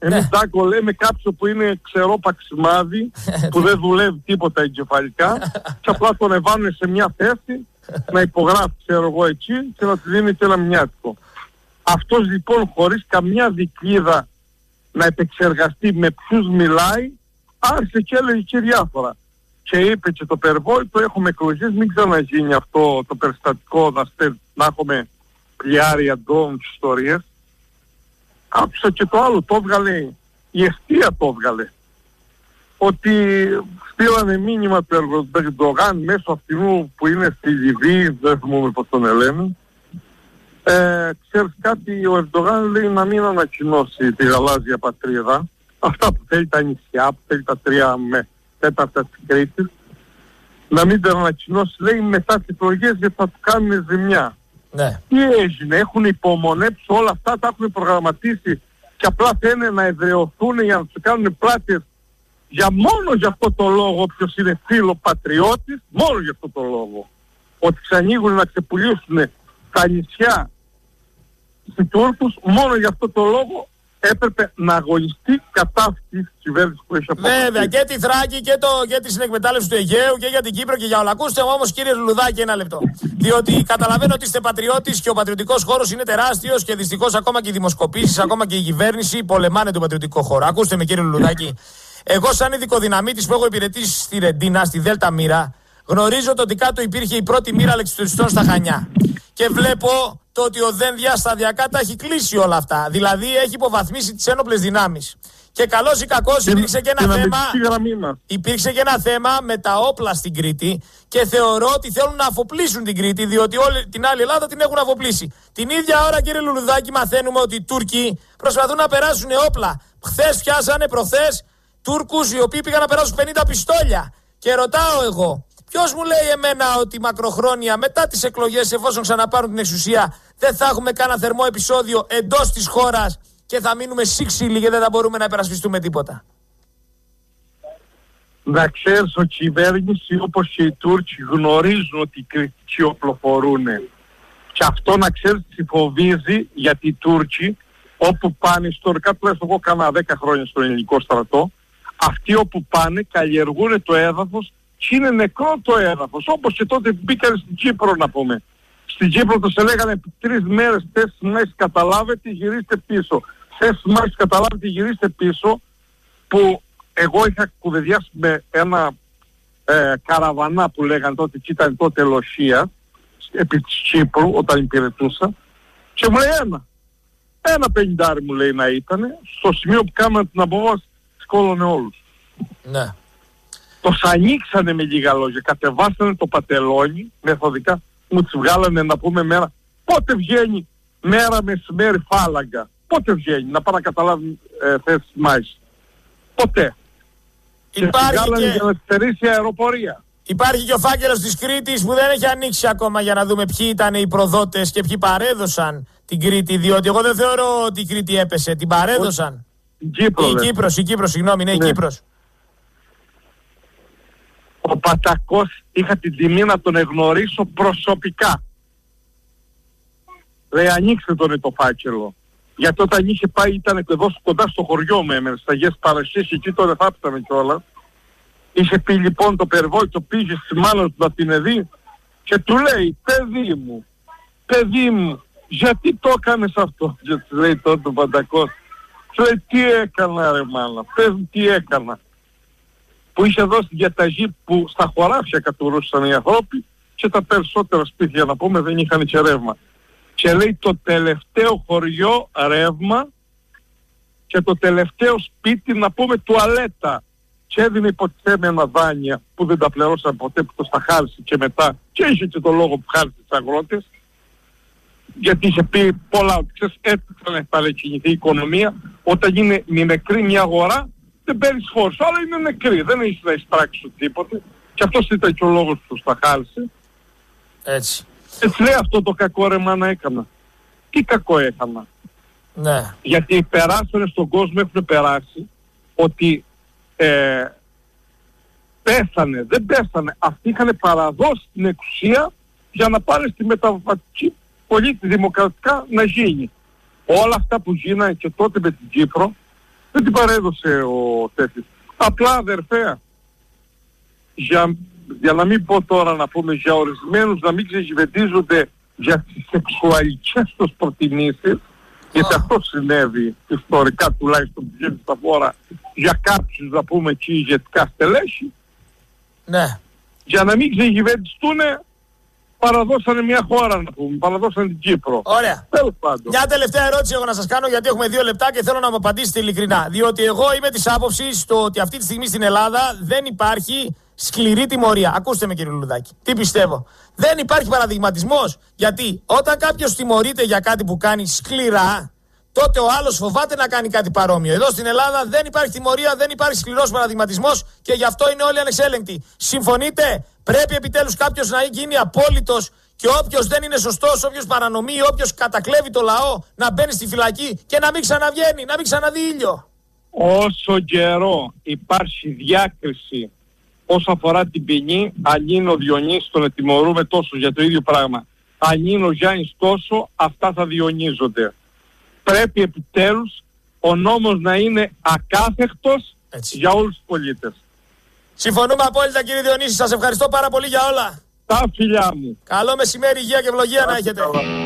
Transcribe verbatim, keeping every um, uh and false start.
Εμείς Ναι. Ντάκο λέμε κάποιο που είναι ξερό παξιμάδι, που δεν δουλεύει τίποτα εγκεφαλικά και απλά τον εβάνουν σε μια θέση να υπογράφει, ξέρω εγώ, εκεί και να του δίνει και ένα μοιάτικο. Αυτός λοιπόν χωρίς καμιά δικλίδα να επεξεργαστεί με ποιους μιλάει, άρχισε και έλεγε και διάφορα. Και είπε και το περιβόητο, έχουμε εκλογές, μην ξαναγίνει αυτό το περιστατικό να, στε, να έχουμε πλοιάρια ντόμ και ιστορίες. Άκουσα και το άλλο, το έβγαλε, η Εστία το έβγαλε. Ότι στείλανε μήνυμα του Ερντογάν μέσω αυτού που είναι στη Λιβύη, δεν θυμούμαι πώς τον λένε. Ε, ξέρεις κάτι, ο Ερντογάν λέει να μην ανακοινώσει τη γαλάζια πατρίδα, αυτά που θέλει τα νησιά, που θέλει τα τρία με τέταρτα της Κρήτης, να μην τα ανακοινώσει, λέει, μετά τις εκλογές γιατί θα του κάνουν ζημιά. Ναι. Τι έγινε, έχουν υπομονέψει όλα αυτά, τα έχουν προγραμματίσει και απλά θέλουν να εδραιωθούν για να τους κάνουν πλάτες για μόνο για αυτό το λόγο, όποιος είναι φίλο πατριώτης, μόνο για αυτό το λόγο. Ότι ξανοίγουν να ξεπουλήσουν τα νησιά στους Τούρκους, μόνο για αυτό το λόγο έπρεπε να αγωνιστεί κατά αυτής της κυβέρνησης που έχει αποφασίσει. Βέβαια, και τη Θράκη και, το, και τη συνεκμετάλλευση του Αιγαίου και για την Κύπρο και για όλα. Ακούστε όμως, κύριε Λουλουδάκη, ένα λεπτό. Διότι καταλαβαίνω ότι είστε πατριώτης και ο πατριωτικός χώρος είναι τεράστιος και δυστυχώς ακόμα και οι δημοσκοπήσεις, ακόμα και η κυβέρνηση πολεμάνε τον πατριωτικό χώρο. Ακούστε με, κύριε Λουλουδάκη. Εγώ, σαν ειδικοδυναμίτης που έχω υπηρετήσει στη Ρεντίνα, στη Δέλτα Μοίρα, γνωρίζω το ότι κάτω υπήρχε η πρώτη μοίρα αλεξιπτωτιστών στα Χανιά. Και βλέπω το ότι ο Δένδια σταδιακά τα έχει κλείσει όλα αυτά. Δηλαδή έχει υποβαθμίσει τις ένοπλες δυνάμεις. Και καλώς ή κακώς υπήρξε και ένα θέμα. Υπήρξε και ένα θέμα με τα όπλα στην Κρήτη και θεωρώ ότι θέλουν να αφοπλίσουν την Κρήτη, διότι όλη την άλλη Ελλάδα την έχουν αφοπλίσει. Την ίδια ώρα, κύριε Λουλουδάκη, μαθαίνουμε ότι οι Τούρκοι προσπαθούν να περάσουν όπλα. Χθες πιάσανε, προχθές, Τούρκους οι οποίοι πήγαν να περάσουν πενήντα πιστόλια. Και ρωτάω εγώ, ποιος μου λέει εμένα ότι μακροχρόνια μετά τις εκλογές, εφόσον ξαναπάρουν την εξουσία, δεν θα έχουμε κανένα θερμό επεισόδιο εντός της χώρας και θα μείνουμε σύξυλοι και δεν θα μπορούμε να υπερασπιστούμε τίποτα? Να ξέρεις ότι η κυβέρνηση όπως και οι Τούρκοι γνωρίζουν ότι οι κριτικοί οπλοφορούν. Και αυτό να ξέρεις τι φοβίζει, γιατί οι Τούρκοι όπου πάνε ιστορικά, τουλάχιστον εγώ κάνα δέκα χρόνια στον ελληνικό στρατό, αυτοί όπου πάνε καλλιεργούν το έδαφος και είναι νεκρό το έδαφος. Όπως και τότε μπήκαν στην Κύπρο, να πούμε. Στην Κύπρο τους έλεγαν επί τρεις μέρες, τέσσερις μέρες καταλάβετε, γυρίστε πίσω. Τέσσερις μέρες καταλάβετε, γυρίστε πίσω, που εγώ είχα κουβεντιάσει με ένα ε, καραβανά που λέγανε τότε, και ήταν τότε Λοσία, επί της Κύπρου όταν υπηρετούσα, και μου λέει ένα. Ένα πενηντάρι μου λέει να ήτανε, στο σημείο που κάναμε την αποβάση, σκόλωνε όλους. Ναι. Τους ανοίξανε με λίγα λόγια, κατεβάσανε το πατελόνι, μεθοδικά, μου τις βγάλανε να πούμε μέρα. Πότε βγαίνει μέρα μεσημέρι φάλαγγα, πότε βγαίνει, να πάει να καταλάβει ε, θέσεις μάχης. Ποτέ. Υπάρχει και, και... για να στερήσει η αεροπορία. Υπάρχει και ο φάκελος της Κρήτης που δεν έχει ανοίξει ακόμα για να δούμε ποιοι ήταν οι προδότες και ποιοι παρέδωσαν την Κρήτη, διότι εγώ δεν θεωρώ ότι η Κρήτη έπεσε, την παρέδωσαν. Η Κύπρο, η Κύπρος, η Κύπρος, συγγνώμη, ναι, ναι. η Κύπρος. Ο Πατακός είχα την τιμή να τον εγνωρίσω προσωπικά. Λέει, ανοίξτε τον το φάκελο. Γιατί όταν είχε πάει, ήταν εδώ κοντά στο χωριό μου, έμενε στα Αγίες Παρασκευές, εκεί τώρα θάψαμε κιόλας. Είχε πει λοιπόν το περιβόητο, πήγε στη μάνα του να την δει και του λέει, παιδί μου, παιδί μου, γιατί το έκανες αυτό? Και του λέει τότε ο Πατακός. Του λέει, τι έκανα ρε μάνα, πες μου τι έκανα. Που είχε δώσει διαταγή που στα χωράφια κατουρούσαν οι ανθρώποι και τα περισσότερα σπίτια, να πούμε, δεν είχαν και ρεύμα. Και λέει το τελευταίο χωριό ρεύμα και το τελευταίο σπίτι, να πούμε, τουαλέτα. Και έδινε υποτιθέμενα δάνεια που δεν τα πληρώσαν ποτέ, που το στα χάρισε και μετά. Και είχε και το λόγο που χάρισε τις αγρότες. Γιατί είχε πει πολλά, ότι ξέρεις, έτσι θα παρεκκινηθεί η οικονομία. Όταν είναι νεκρή μια αγορά, δεν παίρνεις φόρους. Αλλά είναι νεκρή, δεν έχεις να εισπράξεις τίποτε. Και αυτός ήταν και ο λόγος που στα χάρισε. Έτσι. Έτσι λέει, αυτό το κακό ρε μάνα έκανα. Τι κακό έκανα? Ναι. Γιατί περάσανε στον κόσμο, έχουν περάσει ότι ε, πέσανε, δεν πέσανε. Αυτοί είχαν παραδώσει την εξουσία για να πάνε στη μεταβατική πολίτη δημοκρατικά να γίνει. Όλα αυτά που γίνανε και τότε με την Κύπρο, Δεν την παρέδωσε ο τέτοιος. Απλά αδερφέ, για, για να μην πω τώρα να πούμε για ορισμένους να μην ξεγυβετίζονται για τις σεξουαλικές τους προτιμήσεις, γιατί αυτό συνέβη ιστορικά τουλάχιστον πηγαίνει στα φόρα για κάποιους να πούμε και ηγετικά στελέχη. Ναι. Για να μην ξεγυβετιστούνε, παραδώσανε μια χώρα να πούμε, παραδώσανε την Κύπρο. Ωραία. Τέλος πάντων. Μια τελευταία ερώτηση εγώ να σας κάνω, γιατί έχουμε δύο λεπτά και θέλω να μου απαντήσετε ειλικρινά. Διότι εγώ είμαι της άποψης το ότι αυτή τη στιγμή στην Ελλάδα δεν υπάρχει σκληρή τιμωρία. Ακούστε με κύριε Λουλουδάκη. Τι πιστεύω. Δεν υπάρχει παραδειγματισμός. Γιατί όταν κάποιος τιμωρείται για κάτι που κάνει σκληρά, τότε ο άλλος φοβάται να κάνει κάτι παρόμοιο. Εδώ στην Ελλάδα δεν υπάρχει τιμωρία, δεν υπάρχει σκληρός παραδειγματισμός και γι' αυτό είναι όλοι ανεξέλεγκτοι. Συμφωνείτε? Πρέπει επιτέλους κάποιος να γίνει απόλυτος και όποιος δεν είναι σωστός, όποιος παρανομεί, όποιος κατακλέβει το λαό να μπαίνει στη φυλακή και να μην ξαναβγαίνει, να μην ξαναδεί ήλιο. Όσο καιρό υπάρχει διάκριση όσον αφορά την ποινή, αν είναι ο Διονύσης τον τιμωρούμε τόσο για το ίδιο πράγμα. Αν είναι ο Γιάννης τόσο, αυτά θα διονύζονται. Πρέπει επιτέλους ο νόμος να είναι ακάθεκτος έτσι για όλους τους πολίτες. Συμφωνούμε απόλυτα κύριε Διονύση, σας ευχαριστώ πάρα πολύ για όλα. Τα φιλιά μου. Καλό μεσημέρι, υγεία και ευλογία να έχετε.